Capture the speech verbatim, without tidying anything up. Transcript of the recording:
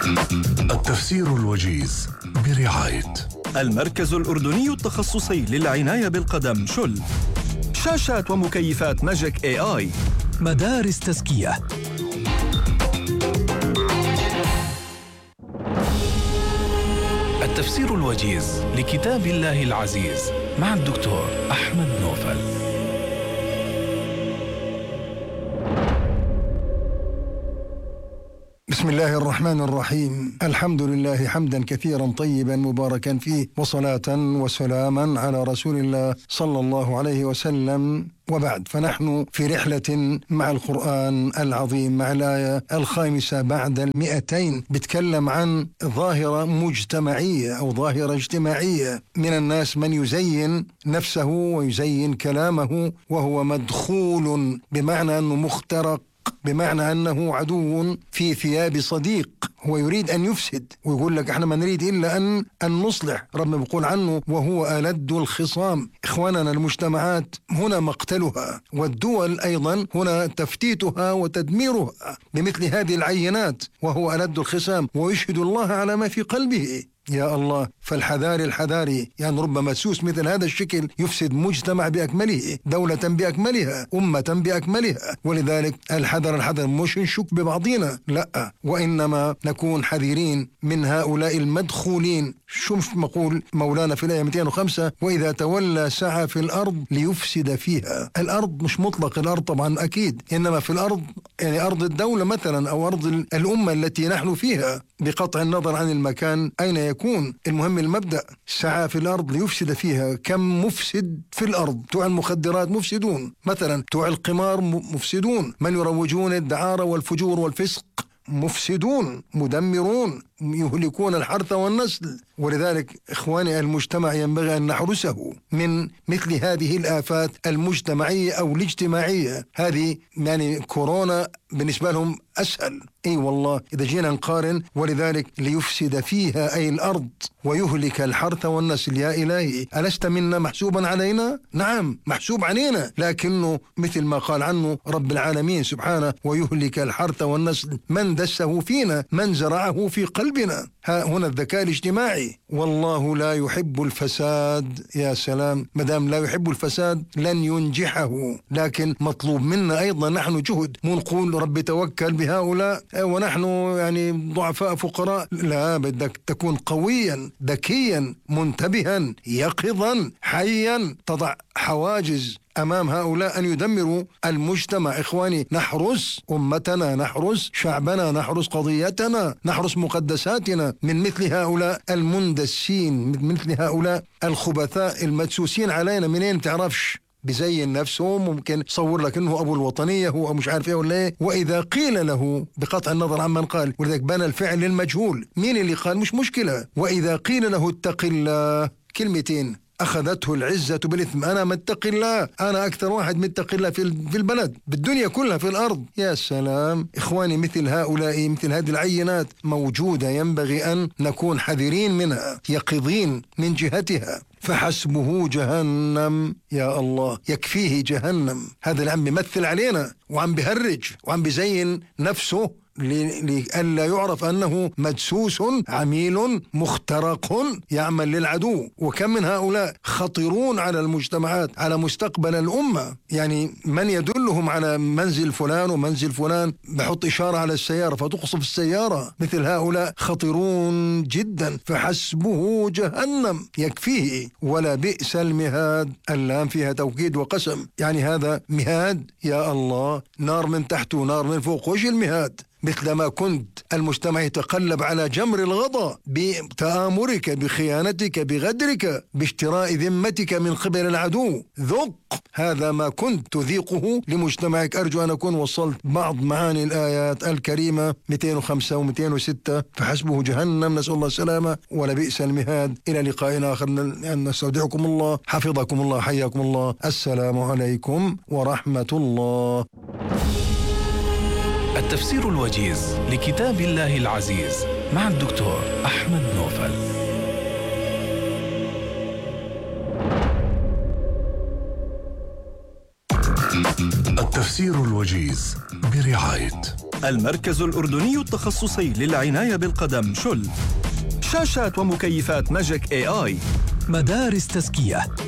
التفسير الوجيز برعاية المركز الأردني التخصصي للعناية بالقدم شل. شاشات ومكيفات ماجيك اي اي. مدارس تزكية. التفسير الوجيز لكتاب الله العزيز مع الدكتور أحمد نوفل. بسم الله الرحمن الرحيم. الحمد لله حمدا كثيرا طيبا مباركا فيه، وصلاة وسلاما على رسول الله صلى الله عليه وسلم، وبعد. فنحن في رحلة مع القرآن العظيم مع الآية الخامسة بعد المئتين، بتكلم عن ظاهرة مجتمعية أو ظاهرة اجتماعية من الناس، من يزين نفسه ويزين كلامه وهو مدخول، بمعنى أنه مخترق، بمعنى أنه عدو في ثياب صديق. هو يريد أن يفسد ويقول لك احنا ما نريد إلا أن, أن نصلح. ربنا بيقول عنه وهو ألد الخصام. إخواننا، المجتمعات هنا مقتلها، والدول أيضا هنا تفتيتها وتدميرها بمثل هذه العينات، وهو ألد الخصام ويشهد الله على ما في قلبه. يا الله، فالحذار الحذاري، يعني ربما مسوس مثل هذا الشكل يفسد مجتمع بأكمله، دولة بأكملها، أمة بأكملها. ولذلك الحذر الحذر، مش نشك ببعضنا، لا، وإنما نكون حذرين من هؤلاء المدخولين. شوف مقول مولانا في الآية مئتين وخمسة: وإذا تولى سعى في الأرض ليفسد فيها. الأرض مش مطلق الأرض طبعا أكيد، إنما في الأرض يعني أرض الدولة مثلا، أو أرض الأمة التي نحن فيها، بقطع النظر عن المكان أين يكون. المهم المبدأ، سعى في الأرض ليفسد فيها. كم مفسد في الأرض؟ بتوع المخدرات مفسدون مثلا، بتوع القمار مفسدون، من يروجون الدعارة والفجور والفسق مفسدون مدمرون يهلكون الحرث والنسل. ولذلك إخواني، المجتمع ينبغي أن نحرسه من مثل هذه الآفات المجتمعية أو الاجتماعية. هذه يعني كورونا بالنسبة لهم أسهل، أي والله إذا جينا نقارن. ولذلك ليفسد فيها أي الأرض ويهلك الحرث والنسل. يا إلهي، ألست منا محسوبا علينا؟ نعم محسوب علينا، لكنه مثل ما قال عنه رب العالمين سبحانه: ويهلك الحرث والنسل. من دسه فينا؟ من زرعه في قلبنا. ها هنا الذكاء الاجتماعي. والله لا يحب الفساد. يا سلام، مدام لا يحب الفساد لن ينجحه. لكن مطلوب منا أيضا نحن جهد، مو نقول رب توكل بهؤلاء ونحن يعني ضعفاء فقراء. لا، بدك تكون قويا ذكيا منتبها يقظا حيا، تضع حواجز أمام هؤلاء أن يدمروا المجتمع. إخواني، نحرس أمتنا، نحرس شعبنا، نحرس قضيتنا، نحرس مقدساتنا من مثل هؤلاء المندسين، من مثل هؤلاء الخبثاء المدسوسين علينا. منين تعرفش؟ بزين نفسه، ممكن صور لك انه ابو الوطنيه، هو مش عارف ايه ولا ايه. واذا قيل له، بقطع النظر عمن قال، ولذلك بنى الفعل للمجهول، مين اللي قال مش مشكله. واذا قيل له اتق الله، كلمتين أخذته العزة بالإثم. أنا متقي الله، أنا أكثر واحد متقي الله في في البلد، بالدنيا كلها، في الأرض. يا سلام إخواني، مثل هؤلاء، مثل هذه العينات موجودة، ينبغي أن نكون حذرين منها، يقظين من جهتها. فحسبه جهنم. يا الله، يكفيه جهنم. هذا اللي عم بيمثل علينا وعم بيهرج وعم بيزين نفسه لألا يعرف أنه مدسوس عميل مخترق يعمل للعدو. وكم من هؤلاء خطرون على المجتمعات، على مستقبل الأمة. يعني من يدلهم على منزل فلان ومنزل فلان، بحط إشارة على السيارة فتقصف السيارة. مثل هؤلاء خطرون جدا. فحسبه جهنم، يكفيه ولا بئس المهاد. اللام فيها توكيد وقسم، يعني هذا مهاد. يا الله، نار من تحت ونار من فوق. وش المهاد؟ مثلما كنت المجتمع يتقلب على جمر الغضا بتآمرك، بخيانتك، بغدرك، باشتراء ذمتك من قبل العدو. ذق هذا ما كنت تذيقه لمجتمعك. أرجو أن أكون وصلت بعض معاني الآيات الكريمة مئتين وخمسة ومئتين وستة. فحسبه جهنم، نسأل الله السلامة، ولبئس المهاد. إلى لقاء آخر، نستودعكم الله، حفظكم الله، حياكم الله. السلام عليكم ورحمة الله. التفسير الوجيز لكتاب الله العزيز مع الدكتور أحمد نوفل. التفسير تيسير الوجيز برعاية المركز الأردني التخصصي للعناية بالقدم شل. شاشات ومكيفات ماجيك اي اي. مدارس تزكية